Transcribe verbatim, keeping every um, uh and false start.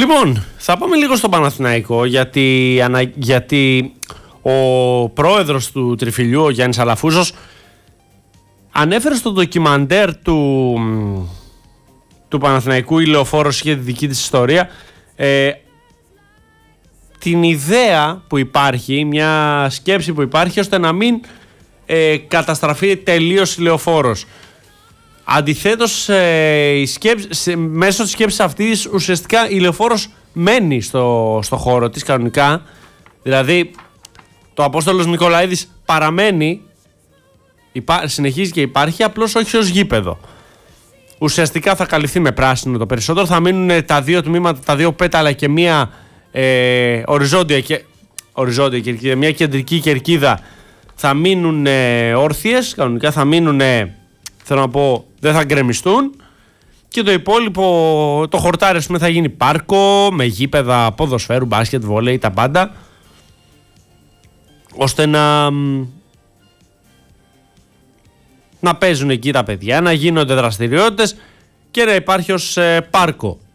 Λοιπόν, θα πάμε λίγο στο Παναθηναϊκό, γιατί, γιατί ο πρόεδρος του Τριφυλιού, ο Γιάννης Αλαφούζος, ανέφερε στο ντοκιμαντέρ του, του Παναθηναϊκού, η Λεωφόρος είχε τη δική της ιστορία, ε, την ιδέα που υπάρχει, μια σκέψη που υπάρχει, ώστε να μην ε, καταστραφεί τελείως η Λεωφόρος. Αντιθέτως, ε, η σκέψη, σε, μέσω της σκέψης αυτής, ουσιαστικά η Λεωφόρος μένει στο, στο χώρο της κανονικά. Δηλαδή, το Απόστολος Νικολαίδης παραμένει, υπά, συνεχίζει και υπάρχει, απλώς όχι ως γήπεδο. Ουσιαστικά θα καλυφθεί με πράσινο το περισσότερο. Θα μείνουν τα δύο τμήματα, τα δύο πέταλα και μία ε, οριζόντια, και, οριζόντια κερκίδα, μία κεντρική κερκίδα θα μείνουν ε, όρθιες. Κανονικά θα μείνουν, ε, θέλω να πω, δεν θα γκρεμιστούν. Και το υπόλοιπο, το χορτάρι, πούμε, θα γίνει πάρκο με γήπεδα ποδοσφαίρου, μπάσκετ, βόλεϊ, τα πάντα, ώστε να να παίζουν εκεί τα παιδιά, να γίνονται δραστηριότητες και να υπάρχει ως ε, πάρκο.